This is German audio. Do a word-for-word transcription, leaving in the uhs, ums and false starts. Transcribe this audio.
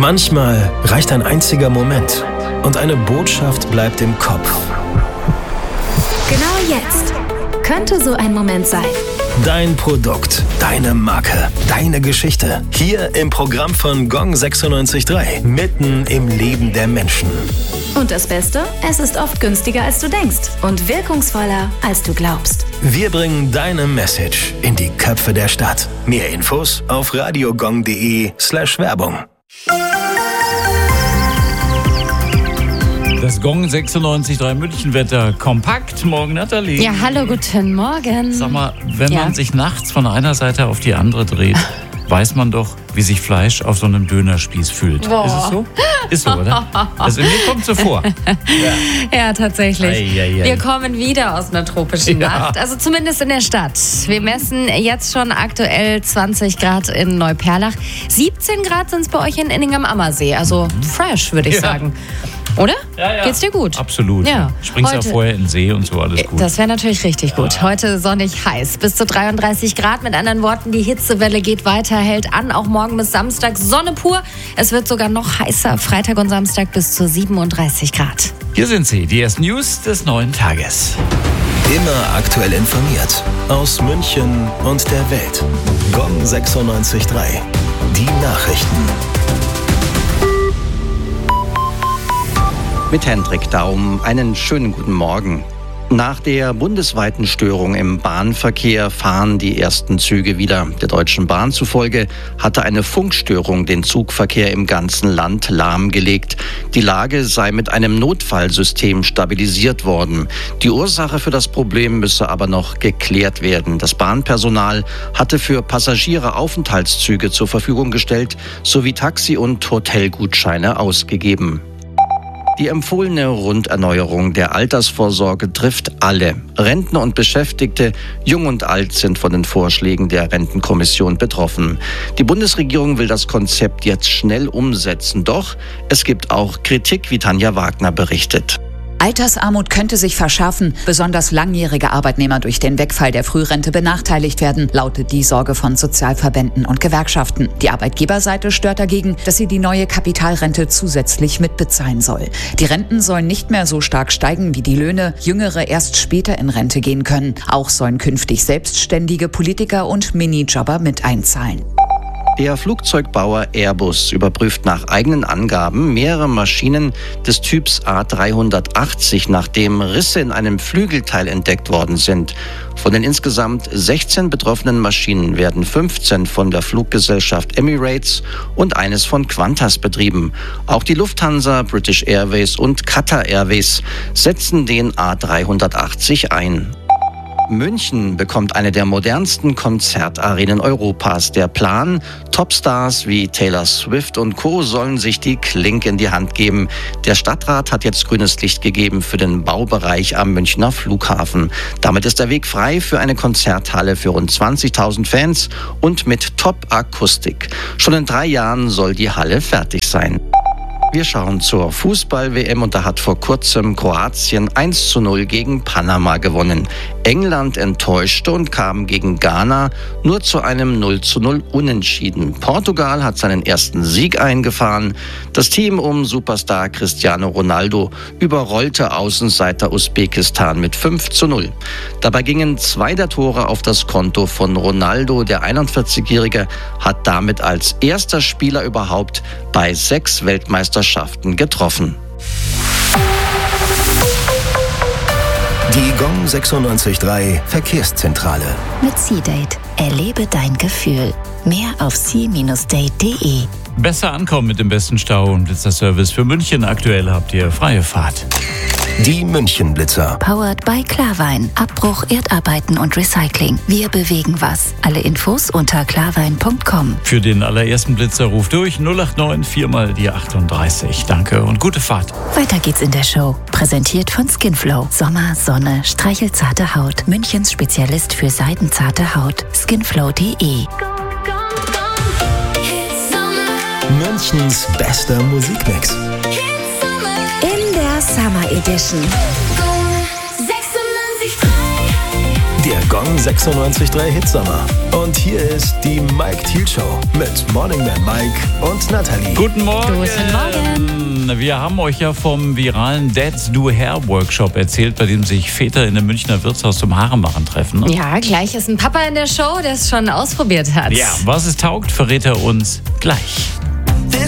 Manchmal reicht ein einziger Moment und eine Botschaft bleibt im Kopf. Genau jetzt könnte so ein Moment sein. Dein Produkt, deine Marke, deine Geschichte. Hier im Programm von Gong sechsundneunzig Komma drei. Mitten im Leben der Menschen. Und das Beste? Es ist oft günstiger, als du denkst und wirkungsvoller, als du glaubst. Wir bringen deine Message in die Köpfe der Stadt. Mehr Infos auf radiogong.de slash Werbung. Das Gong sechsundneunzig Komma drei Münchenwetter kompakt. Morgen, Nathalie. Ja, hallo, guten Morgen. Sag mal, wenn ja. man sich nachts von einer Seite auf die andere dreht, weiß man doch, wie sich Fleisch auf so einem Dönerspieß fühlt. Boah. Ist es so? Ist so, oder? Also mir kommt so vor. Ja, ja tatsächlich. Ei, ei, ei. Wir kommen wieder aus einer tropischen Ja. Nacht. Also zumindest in der Stadt. Wir messen jetzt schon aktuell zwanzig Grad in Neuperlach. siebzehn Grad sind es bei euch in Inningham-Ammersee. Also fresh, würde ich Ja. sagen. Oder? Ja, ja. Geht's dir gut? Absolut. Ja. Springst ja Heute- vorher in den See und so, alles gut. Das wäre natürlich richtig gut. Heute sonnig heiß. Bis zu dreiunddreißig Grad. Mit anderen Worten, die Hitzewelle geht weiter, hält an. Auch morgen bis Samstag Sonne pur. Es wird sogar noch heißer. Freitag und Samstag bis zu siebenunddreißig Grad. Hier sind sie, die ersten News des neuen Tages. Immer aktuell informiert. Aus München und der Welt. Gong sechsundneunzig Komma drei. Die Nachrichten. Mit Hendrik Daum einen schönen guten Morgen. Nach der bundesweiten Störung im Bahnverkehr fahren die ersten Züge wieder. Der Deutschen Bahn zufolge hatte eine Funkstörung den Zugverkehr im ganzen Land lahmgelegt. Die Lage sei mit einem Notfallsystem stabilisiert worden. Die Ursache für das Problem müsse aber noch geklärt werden. Das Bahnpersonal hatte für Passagiere Aufenthaltszüge zur Verfügung gestellt sowie Taxi- und Hotelgutscheine ausgegeben. Die empfohlene Runderneuerung der Altersvorsorge trifft alle. Rentner und Beschäftigte, jung und alt, sind von den Vorschlägen der Rentenkommission betroffen. Die Bundesregierung will das Konzept jetzt schnell umsetzen. Doch es gibt auch Kritik, wie Tanja Wagner berichtet. Altersarmut könnte sich verschärfen, besonders langjährige Arbeitnehmer durch den Wegfall der Frührente benachteiligt werden, lautet die Sorge von Sozialverbänden und Gewerkschaften. Die Arbeitgeberseite stört dagegen, dass sie die neue Kapitalrente zusätzlich mitbezahlen soll. Die Renten sollen nicht mehr so stark steigen wie die Löhne, Jüngere erst später in Rente gehen können. Auch sollen künftig selbstständige Politiker und Minijobber mit einzahlen. Der Flugzeugbauer Airbus überprüft nach eigenen Angaben mehrere Maschinen des Typs A dreihundertachtzig, nachdem Risse in einem Flügelteil entdeckt worden sind. Von den insgesamt sechzehn betroffenen Maschinen werden fünfzehn von der Fluggesellschaft Emirates und eines von Qantas betrieben. Auch die Lufthansa, British Airways und Qatar Airways setzen den A dreihundertachtzig ein. München bekommt eine der modernsten Konzertarenen Europas. Der Plan: Topstars wie Taylor Swift und Co. sollen sich die Klinke in die Hand geben. Der Stadtrat hat jetzt grünes Licht gegeben für den Baubereich am Münchner Flughafen. Damit ist der Weg frei für eine Konzerthalle für rund zwanzigtausend Fans und mit Top-Akustik. Schon in drei Jahren soll die Halle fertig sein. Wir schauen zur Fußball-W M und da hat vor kurzem Kroatien eins zu null gegen Panama gewonnen. England enttäuschte und kam gegen Ghana nur zu einem null zu null Unentschieden. Portugal hat seinen ersten Sieg eingefahren. Das Team um Superstar Cristiano Ronaldo überrollte Außenseiter Usbekistan mit fünf zu null. Dabei gingen zwei der Tore auf das Konto von Ronaldo. Der einundvierzigjährige hat damit als erster Spieler überhaupt bei sechs Weltmeisterschaften getroffen. Die Gong sechsundneunzig Komma drei Verkehrszentrale. Mit C-Date. Erlebe dein Gefühl. Mehr auf c Bindestrich date punkt de. Besser ankommen mit dem besten Stau und Blitzerservice für München. Aktuell habt ihr freie Fahrt. Die Münchenblitzer. Powered by Klarwein. Abbruch, Erdarbeiten und Recycling. Wir bewegen was. Alle Infos unter klarwein punkt com. Für den allerersten Blitzer ruft durch null acht neun vier mal die achtunddreißig. Danke und gute Fahrt. Weiter geht's in der Show. Präsentiert von Skinflow. Sommer, Sonne, streichelzarte Haut. Münchens Spezialist für seidenzarte Haut. skinflow punkt de. Münchens bester Musikmix. In der Summer Edition. Der Gong sechsundneunzig Komma drei Hitsommer. Und hier ist die Mike Thiel Show mit Morning Man Mike und Nathalie. Guten Morgen. Guten Morgen. Wir haben euch ja vom viralen Dads Do Hair Workshop erzählt, bei dem sich Väter in einem Münchner Wirtshaus zum Haaremachen treffen. Ne? Ja, gleich ist ein Papa in der Show, der es schon ausprobiert hat. Ja, was es taugt, verrät er uns gleich.